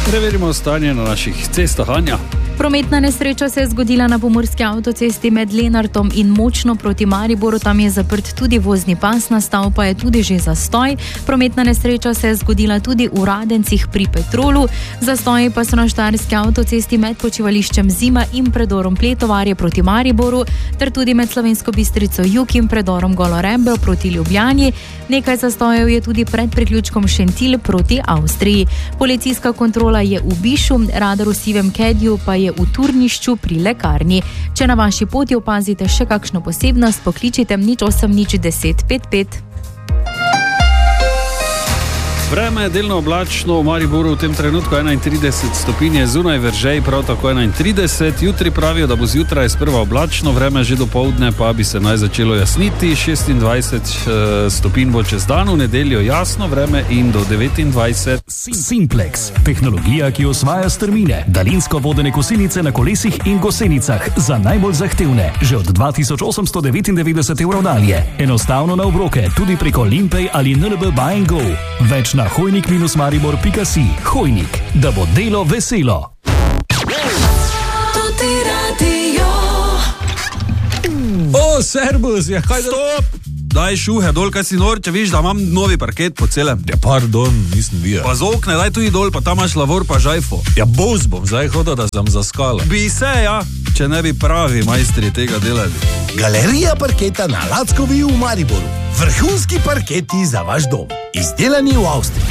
Preverimo stanje na naših cestah, Anja. Prometna nesreča se je zgodila na pomurski avtocesti med Lenartom in Močno proti Mariboru. Tam je zaprt tudi vozni pas, nastal pa je tudi že zastoj. Prometna nesreča se je zgodila tudi v Radencih pri Petrolu. Zastoji pa so na štajerski avtocesti med počivališčem Zima in predorom Pletovarje proti Mariboru, ter tudi med Slovensko Bistrico Jug in predorom Golo Rebro proti Ljubljani. Nekaj zastojev je tudi pred priključkom Šentilj proti Avstriji. Policijska kontrola je v Bišu, radar v sivem kedju pa je v Turnišču pri lekarni. Če na vaši poti opazite še kakšno posebnost, pokličite 08 10 55. Vreme je delno oblačno, v Mariboru v tem trenutku 31 stopinj, zunaj Veržej prav tako 31. Jutri pravijo, da bo zjutraj sprva oblačno, vreme že do poldne pa bi se naj začelo jasniti, 26 stopinj bo čez dan, v nedeljo jasno vreme in do 29. Simplex, tehnologija, ki osvaja strmine, daljinsko vodene kosilnice na kolesih in gosenicah za najbolj zahtevne, že od 2899 evrov dalje. Enostavno na obroke, tudi preko Limpay ali NLB Buy & Go. Več na hojnik-maribor.si. Hojnik, da bo delo veselo. O, servus, ja, kaj da... Stop! Daj šuhe dol, kaj si nor, če viš, da imam novi parket po celem. Ja, pardon, nisem videl. Pa z okne, daj tudi dol, pa tam imaš lavor pa žajfo. Ja, boz bom zdaj hodil, da sem zaskala. Bi se, ja, če ne bi pravi majstri tega delali. Galerija parketa na Lackovi v Mariboru. Vrhunski parketi za vaš dom. Izdelani v Avstriji.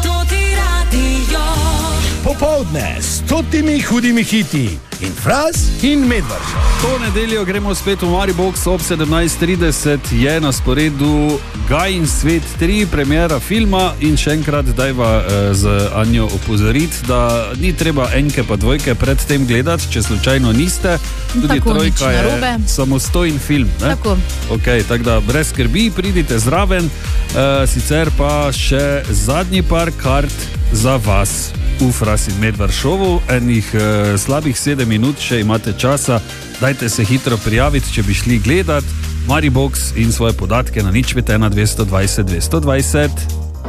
Popoldne s 100 hudimi hiti in Fras in Medvrža. To nedeljo gremo spet v Maribox, ob 17:30 je na sporedu Gajin svet 3, premiera filma in še enkrat dajva z Anjo opozoriti, da ni treba enke pa dvojke pred tem gledati, če slučajno niste. Tudi tako, trojka je samostojen film. Ne? Tako. Okay, tako da brez skrbi, pridite zraven, sicer pa še zadnji par kart za vas. V Fras in Medvard šovu, enih slabih 7 minut še imate časa, dajte se hitro prijaviti, če bi šli gledat Maribox in svoje podatke na 051 220 220.